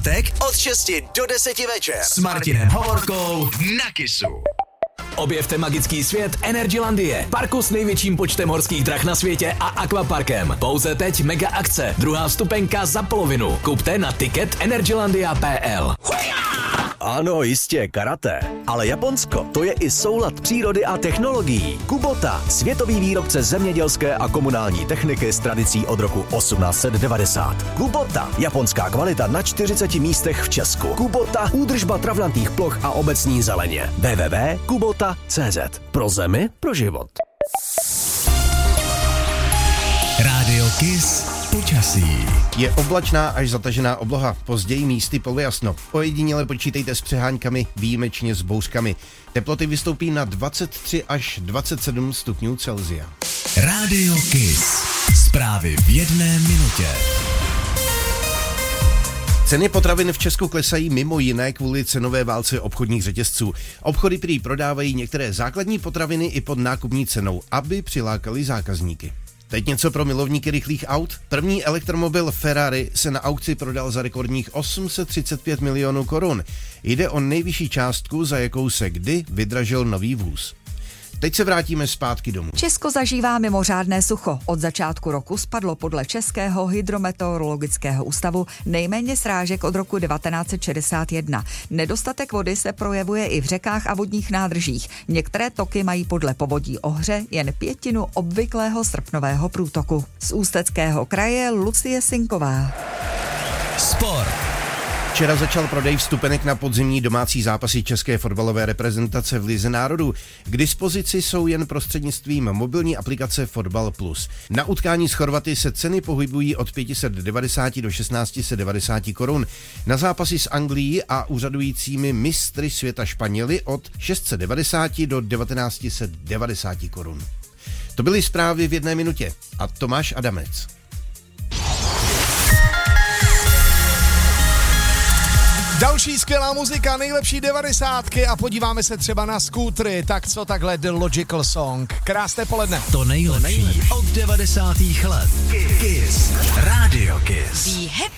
pátek od 6 do 10 večer s Martinem Hovorkou na Kissu. Objevte magický svět Energylandie, parku s největším počtem horských drah na světě a akvaparkem. Pouze teď mega akce, druhá vstupenka za polovinu. Kupte na ticket energylandia.pl. Ano, jistě, karate. Ale Japonsko, to je i soulad přírody a technologií. Kubota, světový výrobce zemědělské a komunální techniky s tradicí od roku 1890. Kubota, japonská kvalita na 40 místech v Česku. Kubota, údržba travnatých ploch a obecní zeleně. www.kubota.cz. Pro zemi, pro život. Rádio Kiss. Počasí. Je oblačná až zatažená obloha, později místy polojasno. Ojediněle počítejte s přeháňkami, výjimečně s bouřkami. Teploty vystoupí na 23 až 27 stupňů Celsia. Rádio Kiss. Zprávy v 1 minutě. Ceny potravin v Česku klesají mimo jiné kvůli cenové válce obchodních řetězců. Obchody prý prodávají některé základní potraviny i pod nákupní cenou, aby přilákali zákazníky. Teď něco pro milovníky rychlých aut. První elektromobil Ferrari se na aukci prodal za rekordních 835 milionů korun. Jde o nejvyšší částku, za jakou se kdy vydražil nový vůz. Teď se vrátíme zpátky domů. Česko zažívá mimořádné sucho. Od začátku roku spadlo podle Českého hydrometeorologického ústavu nejméně srážek od roku 1961. Nedostatek vody se projevuje i v řekách a vodních nádržích. Některé toky mají podle Povodí Ohře jen 1/5 obvyklého srpnového průtoku. Z Ústeckého kraje Lucie Sinková. Sport. Včera začal prodej vstupenek na podzimní domácí zápasy české fotbalové reprezentace v Lize národů. K dispozici jsou jen prostřednictvím mobilní aplikace Fotbal Plus. Na utkání s Chorvaty se ceny pohybují od 590 do 1690 korun. Na zápasy s Anglií a úřadujícími mistry světa Španěli od 690 do 1990 korun. To byly zprávy v 1 minutě. A Tomáš Adamec. Další skvělá muzika, nejlepší 90 a podíváme se třeba na skútry. Tak co takhle The Logical Song. Krásné poledne. To nejlepší od 90. let. Kiss. Rádio Kiss.